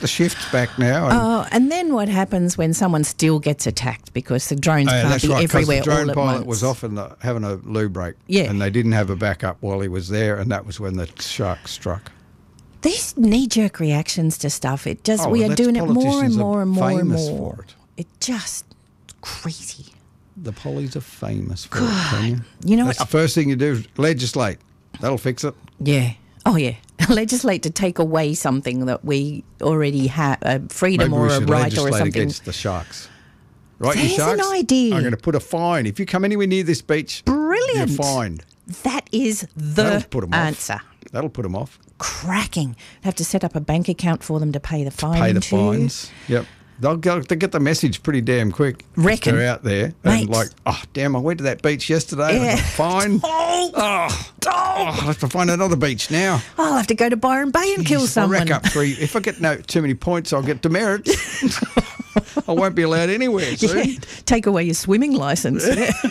the shifts back now. And then what happens when someone still gets attacked because the drones can't be everywhere the drone all at pilot once? was often having a loo break. Yeah. And they didn't have a backup while he was there, and that was when the shark struck. These knee-jerk reactions to stuff, we are doing it more and more and more and famous more. for it. It just crazy. The pollies are famous for it, Tanya. You know That's what? the first thing you do is legislate. That'll fix it. Yeah. Oh, yeah. Legislate to take away something that we already have, freedom Maybe or we a should right or legislate something. against the sharks. Right, There's you sharks? an idea. I'm going to put a fine. If you come anywhere near this beach, Brilliant. you're fined. That is That'll the put 'em answer. off. That'll put them off. Cracking. Have to set up a bank account for them to pay the fine. Pay the into. fines. Yep. They'll get the message pretty damn quick. Reckon. They're out there. Mate. And like, oh, damn, I went to that beach yesterday. Yeah. And I got fined. I'll have to find another beach now. I'll have to go to Byron Bay and kill Jeez, I'll someone. rack up 3. If I get too many points, I'll get demerits. I won't be allowed anywhere soon. Yeah. Take away your swimming licence.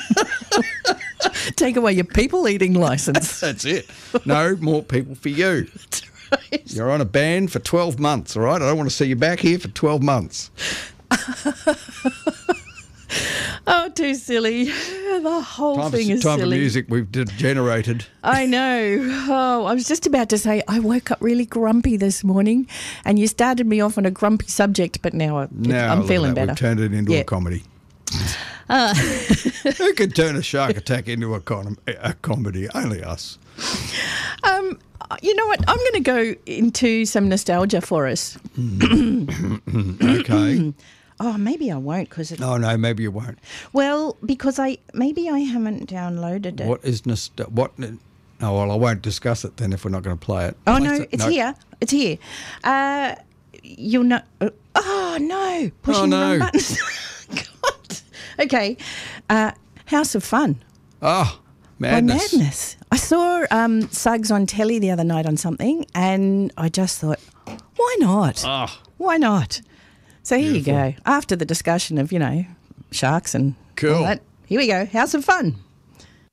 Take away your people eating licence. That's it. No more people for you. You're on a ban for 12 months, all right? I don't want to see you back here for 12 months. Oh, too silly. The whole thing is time for silly. music. We've degenerated. I know. Oh, I was just about to say I woke up really grumpy this morning and you started me off on a grumpy subject, but now I'm look feeling at that. better. We've turned it into Yeah. a comedy. Who could turn a shark attack into a comedy? Only us. You know what? I'm going to go into some nostalgia for us. Okay. Oh, maybe I won't because Oh, no, maybe you won't. well, because I haven't downloaded it. What is what? Oh, well, I won't discuss it then if we're not going to play it. Oh Place no, it. it's No. here. It's here. You'll know. Oh no! Pushing the wrong no. buttons. God. Okay. House of Fun. Oh, By madness. Madness. I saw Suggs on telly the other night on something, and I just thought, why not? Oh, Why not? So here Beautiful. you go. After the discussion of sharks and Cool. all that, here we go. House of Fun.